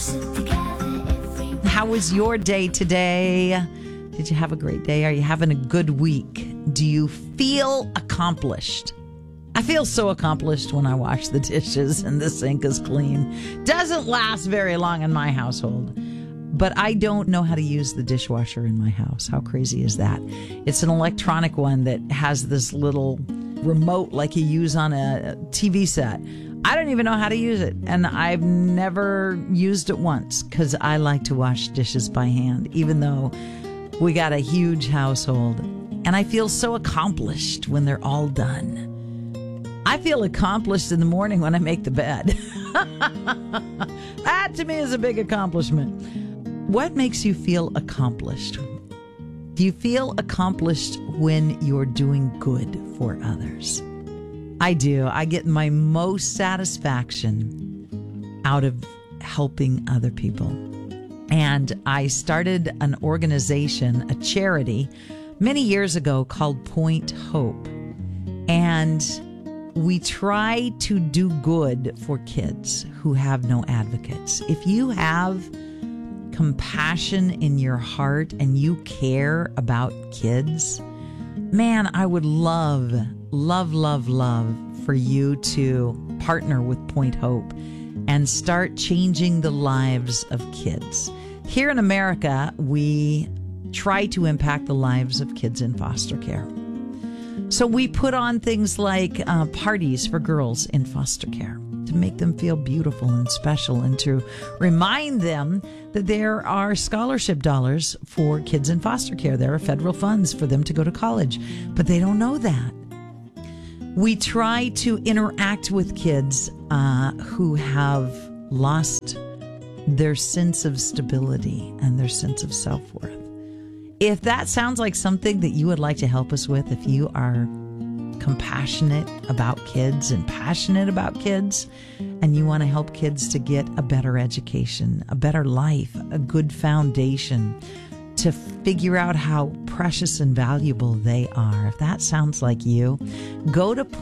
How was your day today? Did you have a great day? Are you having a good week? Do you feel accomplished? I feel so accomplished when I wash the dishes and the sink is clean. Doesn't last very long in my household. But I don't know how to use the dishwasher in my house. How crazy is that? It's an electronic one that has this little remote like you use on a TV set. I don't even know how to use it. And I've never used it once because I like to wash dishes by hand, even though we got a huge household. And I feel so accomplished when they're all done. I feel accomplished in the morning when I make the bed. That to me is a big accomplishment. What makes you feel accomplished? Do you feel accomplished when you're doing good for others? I do. I get my most satisfaction out of helping other people. And I started an organization, a charity, many years ago called Point Hope. And we try to do good for kids who have no advocates. If you have compassion in your heart and you care about kids, man, I would love for you to partner with Point Hope and start changing the lives of kids. Here in America, we try to impact the lives of kids in foster care. So we put on things like parties for girls in foster care to make them feel beautiful and special and to remind them that there are scholarship dollars for kids in foster care. There are federal funds for them to go to college, but they don't know that. We try to interact with kids who have lost their sense of stability and their sense of self-worth. If that sounds like something that you would like to help us with, if you are compassionate about kids and passionate about kids, and you want to help kids to get a better education, a better life, a good foundation, to figure out how precious and valuable they are, if that sounds like you, go to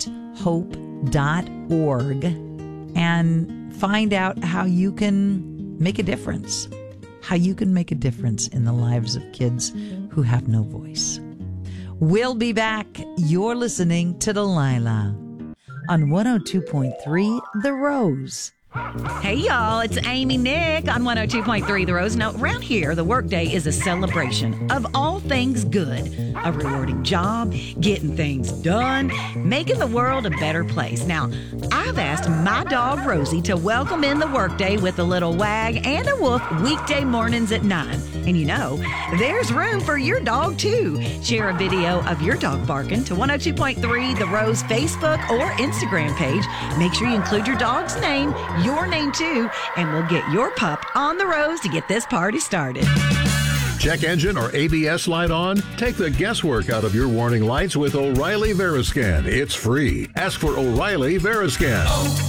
pointhope.org and find out how you can make a difference. How you can make a difference in the lives of kids who have no voice. We'll be back. You're listening to Delilah on 102.3 The Rose. Hey, y'all, it's Amy Nick on 102.3 The Rose. Now, around here, the workday is a celebration of all things good. A rewarding job, getting things done, making the world a better place. Now, I've asked my dog, Rosie, to welcome in the workday with a little wag and a woof weekday mornings at 9. And you know, there's room for your dog, too. Share a video of your dog barking to 102.3 The Rose Facebook or Instagram page. Make sure you include your dog's name, your name too, and we'll get your pup on the Rose to get this party started. Check engine or ABS light on? Take the guesswork out of your warning lights with O'Reilly Veriscan. It's free. Ask for O'Reilly Veriscan.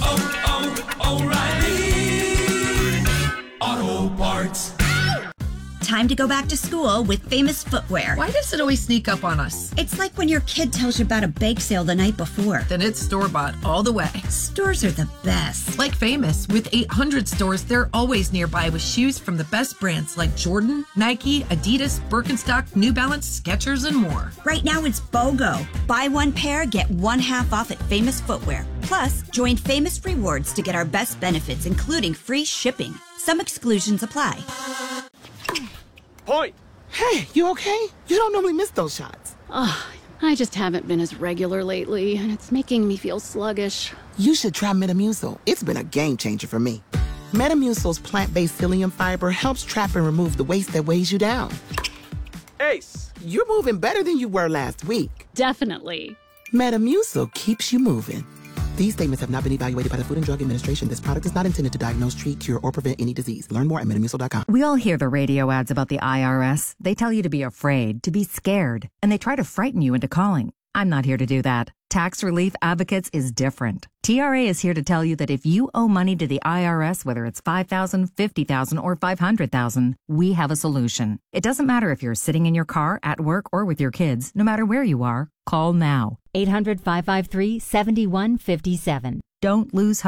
O'Reilly Auto Parts. Time to go back to school with Famous Footwear. Why does it always sneak up on us? It's like when your kid tells you about a bake sale the night before. Then it's store-bought all the way. Stores are the best. Like Famous, with 800 stores, they're always nearby with shoes from the best brands like Jordan, Nike, Adidas, Birkenstock, New Balance, Skechers, and more. Right now it's BOGO. Buy one pair, get one half off at Famous Footwear. Plus, join Famous Rewards to get our best benefits, including free shipping. Some exclusions apply. Point! Hey, you okay? You don't normally miss those shots. Oh, I just haven't been as regular lately, and it's making me feel sluggish. You should try Metamucil. It's been a game changer for me. Metamucil's plant-based psyllium fiber helps trap and remove the waste that weighs you down. Ace! You're moving better than you were last week. Definitely. Metamucil keeps you moving. These statements have not been evaluated by the Food and Drug Administration. This product is not intended to diagnose, treat, cure, or prevent any disease. Learn more at Metamucil.com. We all hear the radio ads about the IRS. They tell you to be afraid, to be scared, and they try to frighten you into calling. I'm not here to do that. Tax Relief Advocates is different. TRA is here to tell you that if you owe money to the IRS, whether it's $5,000, $50,000, or $500,000, we have a solution. It doesn't matter if you're sitting in your car, at work, or with your kids. No matter where you are, call now. 800-553-7157. Don't lose hope.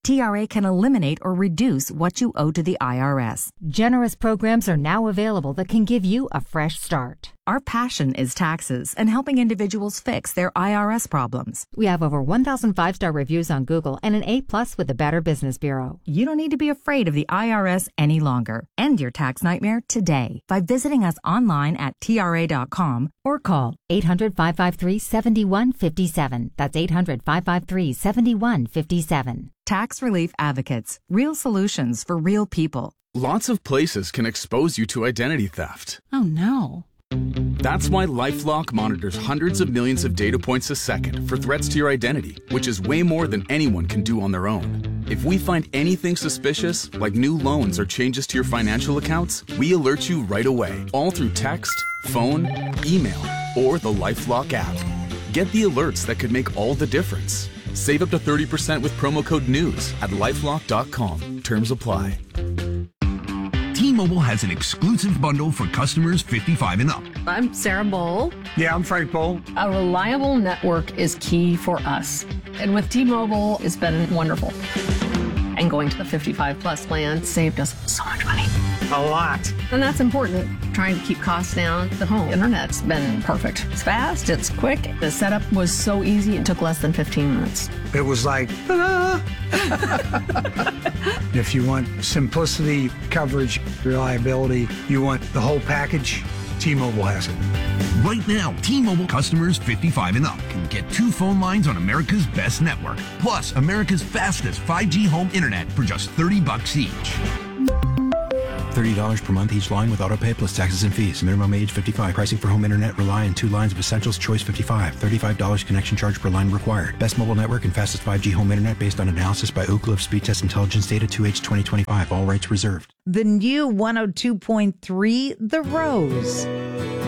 TRA can eliminate or reduce what you owe to the IRS. Generous programs are now available that can give you a fresh start. Our passion is taxes and helping individuals fix their IRS problems. We have over 1,000 5-star reviews on Google and an A+ with the Better Business Bureau. You don't need to be afraid of the IRS any longer. End your tax nightmare today by visiting us online at TRA.com or call 800-553-7157. That's 800-553-7157. Tax Relief Advocates. Real solutions for real people. Lots of places can expose you to identity theft. Oh, no. That's why LifeLock monitors hundreds of millions of data points a second for threats to your identity, which is way more than anyone can do on their own. If we find anything suspicious, like new loans or changes to your financial accounts, we alert you right away, all through text, phone, email, or the LifeLock app. Get the alerts that could make all the difference. Save up to 30% with promo code NEWS at LifeLock.com. Terms apply. T-Mobile has an exclusive bundle for customers 55 and up. I'm Sarah Bowl. Yeah, I'm Frank Bowl. A reliable network is key for us. And with T-Mobile, it's been wonderful. And going to the 55 plus plan saved us so much money. A lot. And that's important. Trying to keep costs down. The home internet's been perfect. It's fast, it's quick. The setup was so easy, it took less than 15 minutes. It was like, ta-da! If you want simplicity, coverage, reliability, you want the whole package, T-Mobile has it. Right now, T-Mobile customers 55 and up can get 2 phone lines on America's best network, plus America's fastest 5G home internet for just $30 each. $30 per month each line with autopay plus taxes and fees. Minimum age 55. Pricing for home internet rely on 2 lines of Essentials Choice 55. $35 connection charge per line required. Best mobile network and fastest 5G home internet based on analysis by Ookla of Speed Test Intelligence data 2H 2025. All rights reserved. The new 102.3 The Rose.